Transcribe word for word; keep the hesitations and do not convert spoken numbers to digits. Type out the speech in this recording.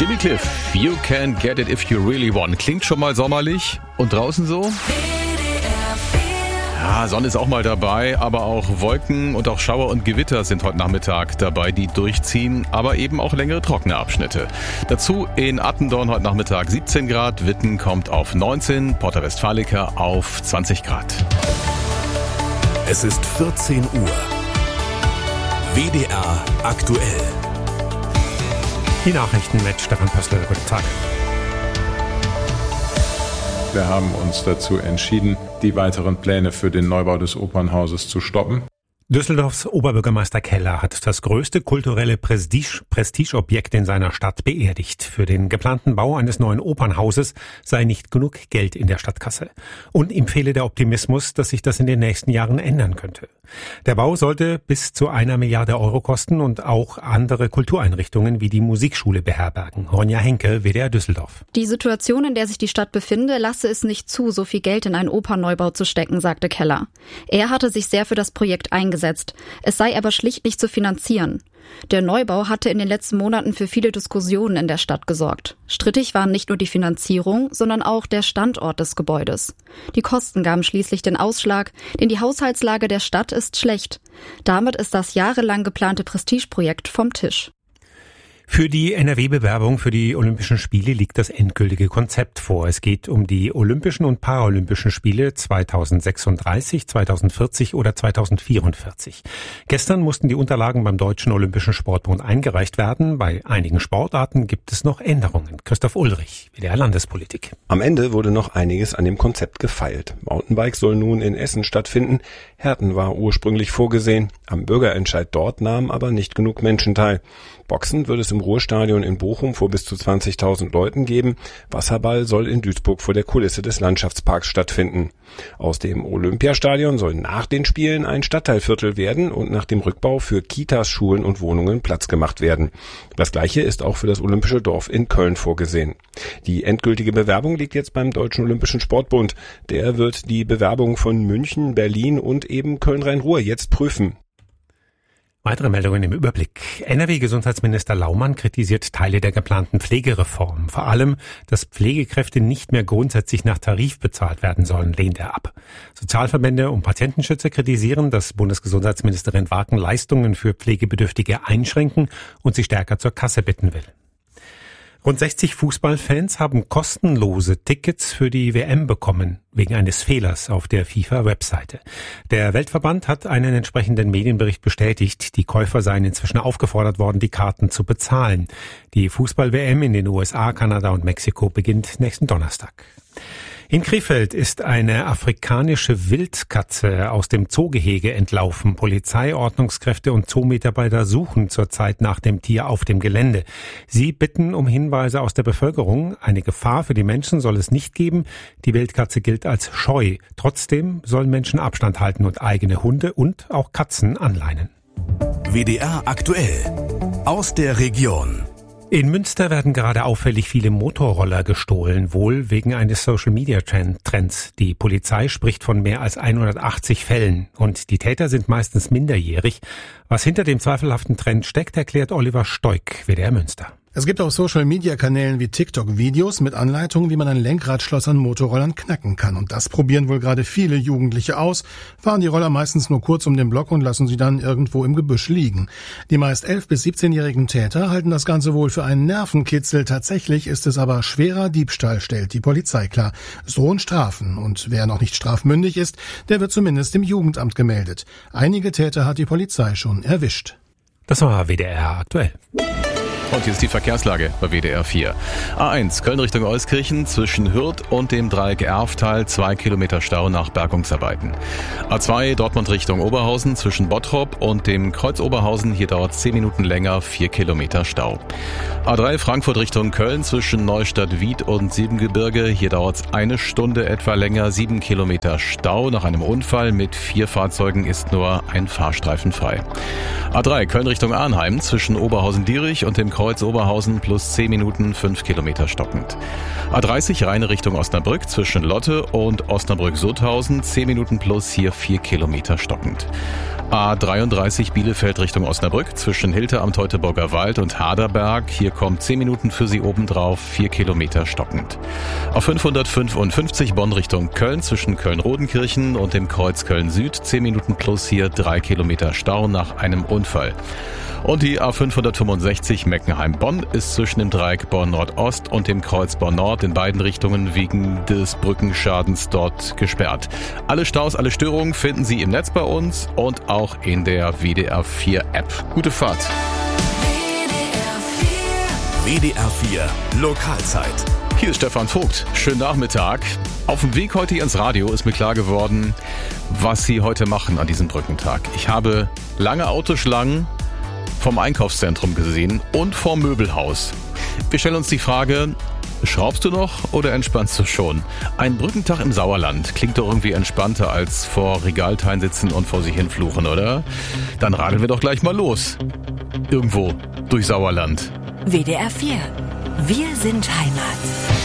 Jimmy Cliff, You Can Get It If You Really Want. Klingt schon mal sommerlich. Und draußen so? Ja, Sonne ist auch mal dabei, aber auch Wolken und auch Schauer und Gewitter sind heute Nachmittag dabei, die durchziehen, aber eben auch längere trockene Abschnitte. Dazu in Attendorn heute Nachmittag siebzehn Grad, Witten kommt auf neunzehn, Porta Westfalica auf zwanzig Grad. Es ist vierzehn Uhr. W D R aktuell. Die Nachrichten mit Stefan Pössl. Guten Tag. Wir haben uns dazu entschieden, die weiteren Pläne für den Neubau des Opernhauses zu stoppen. Düsseldorfs Oberbürgermeister Keller hat das größte kulturelle Prestige, Prestigeobjekt in seiner Stadt beerdigt. Für den geplanten Bau eines neuen Opernhauses sei nicht genug Geld in der Stadtkasse. Und ihm fehle der Optimismus, dass sich das in den nächsten Jahren ändern könnte. Der Bau sollte bis zu einer Milliarde Euro kosten und auch andere Kultureinrichtungen wie die Musikschule beherbergen. Ronja Henke, W D R Düsseldorf. Die Situation, in der sich die Stadt befinde, lasse es nicht zu, so viel Geld in einen Opernneubau zu stecken, sagte Keller. Er hatte sich sehr für das Projekt eingesetzt. Es sei aber schlicht nicht zu finanzieren. Der Neubau hatte in den letzten Monaten für viele Diskussionen in der Stadt gesorgt. Strittig waren nicht nur die Finanzierung, sondern auch der Standort des Gebäudes. Die Kosten gaben schließlich den Ausschlag, denn die Haushaltslage der Stadt ist schlecht. Damit ist das jahrelang geplante Prestigeprojekt vom Tisch. Für die N R W-Bewerbung für die Olympischen Spiele liegt das endgültige Konzept vor. Es geht um die Olympischen und Paralympischen Spiele zweitausendsechsunddreißig, zweitausendvierzig oder zweitausendvierundvierzig. Gestern mussten die Unterlagen beim Deutschen Olympischen Sportbund eingereicht werden. Bei einigen Sportarten gibt es noch Änderungen. Christoph Ulrich, W D R Landespolitik. Am Ende wurde noch einiges an dem Konzept gefeilt. Mountainbike soll nun in Essen stattfinden. Herten war ursprünglich vorgesehen. Am Bürgerentscheid dort nahmen aber nicht genug Menschen teil. Boxen wird es im Ruhrstadion in Bochum vor bis zu zwanzigtausend Leuten geben. Wasserball soll in Duisburg vor der Kulisse des Landschaftsparks stattfinden. Aus dem Olympiastadion soll nach den Spielen ein Stadtteilviertel werden und nach dem Rückbau für Kitas, Schulen und Wohnungen Platz gemacht werden. Das Gleiche ist auch für das Olympische Dorf in Köln vorgesehen. Die endgültige Bewerbung liegt jetzt beim Deutschen Olympischen Sportbund. Der wird die Bewerbung von München, Berlin und eben Köln-Rhein-Ruhr jetzt prüfen. Weitere Meldungen im Überblick. N R W-Gesundheitsminister Laumann kritisiert Teile der geplanten Pflegereform. Vor allem, dass Pflegekräfte nicht mehr grundsätzlich nach Tarif bezahlt werden sollen, lehnt er ab. Sozialverbände und Patientenschützer kritisieren, dass Bundesgesundheitsministerin Waken Leistungen für Pflegebedürftige einschränken und sie stärker zur Kasse bitten will. Rund sechzig Fußballfans haben kostenlose Tickets für die W M bekommen, wegen eines Fehlers auf der FIFA-Webseite. Der Weltverband hat einen entsprechenden Medienbericht bestätigt. Die Käufer seien inzwischen aufgefordert worden, die Karten zu bezahlen. Die Fußball-W M in den U S A, Kanada und Mexiko beginnt nächsten Donnerstag. In Krefeld ist eine afrikanische Wildkatze aus dem Zoogehege entlaufen. Polizei, Ordnungskräfte und Zoomitarbeiter suchen zurzeit nach dem Tier auf dem Gelände. Sie bitten um Hinweise aus der Bevölkerung. Eine Gefahr für die Menschen soll es nicht geben. Die Wildkatze gilt als scheu. Trotzdem sollen Menschen Abstand halten und eigene Hunde und auch Katzen anleinen. W D R aktuell. Aus der Region. In Münster werden gerade auffällig viele Motorroller gestohlen, wohl wegen eines Social-Media-Trends. Die Polizei spricht von mehr als hundertachtzig Fällen und die Täter sind meistens minderjährig. Was hinter dem zweifelhaften Trend steckt, erklärt Oliver Stoik, W D R Münster. Es gibt auf Social-Media-Kanälen wie TikTok Videos mit Anleitungen, wie man ein Lenkradschloss an Motorrollern knacken kann. Und das probieren wohl gerade viele Jugendliche aus, fahren die Roller meistens nur kurz um den Block und lassen sie dann irgendwo im Gebüsch liegen. Die meist elf- bis siebzehnjährigen Täter halten das Ganze wohl für einen Nervenkitzel. Tatsächlich ist es aber schwerer Diebstahl, stellt die Polizei klar. Es drohen Strafen und wer noch nicht strafmündig ist, der wird zumindest im Jugendamt gemeldet. Einige Täter hat die Polizei schon erwischt. Das war W D R aktuell. Und hier ist die Verkehrslage bei W D R vier. A eins, Köln Richtung Euskirchen, zwischen Hürth und dem Dreieck Erftal, zwei Kilometer Stau nach Bergungsarbeiten. A zwei, Dortmund Richtung Oberhausen, zwischen Bottrop und dem Kreuz Oberhausen, hier dauert es zehn Minuten länger, vier Kilometer Stau. A drei, Frankfurt Richtung Köln, zwischen Neustadt-Wied und Siebengebirge, hier dauert es eine Stunde etwa länger, sieben Kilometer Stau. Nach einem Unfall mit vier Fahrzeugen ist nur ein Fahrstreifen frei. A drei, Köln Richtung Arnheim, zwischen Oberhausen-Dierich und dem Kreuz Oberhausen plus zehn Minuten, fünf Kilometer stockend. A dreißig Rheine Richtung Osnabrück zwischen Lotte und Osnabrück-Sutthausen, zehn Minuten plus, hier vier Kilometer stockend. A dreiunddreißig Bielefeld Richtung Osnabrück zwischen Hilter am Teutoburger Wald und Haderberg. Hier kommt zehn Minuten für Sie obendrauf, vier Kilometer stockend. A fünfhundertfünfundfünfzig Bonn Richtung Köln zwischen Köln-Rodenkirchen und dem Kreuz Köln-Süd. zehn Minuten plus hier, drei Kilometer Stau nach einem Unfall. Und die A fünfhundertfünfundsechzig Meckenheim-Bonn ist zwischen dem Dreieck Bonn-Nordost und dem Kreuz Bonn-Nord in beiden Richtungen wegen des Brückenschadens dort gesperrt. Alle Staus, alle Störungen finden Sie im Netz bei uns und auch in der W D R vier App. Gute Fahrt. W D R vier Lokalzeit. Hier ist Stefan Vogt. Schönen Nachmittag. Auf dem Weg heute ins Radio ist mir klar geworden, was Sie heute machen an diesem Brückentag. Ich habe lange Autoschlangen vom Einkaufszentrum gesehen und vom Möbelhaus. Wir stellen uns die Frage, schraubst du noch oder entspannst du schon? Ein Brückentag im Sauerland klingt doch irgendwie entspannter als vor Regalteilen sitzen und vor sich hin fluchen, oder? Dann radeln wir doch gleich mal los. Irgendwo durch Sauerland. W D R vier. Wir sind Heimat.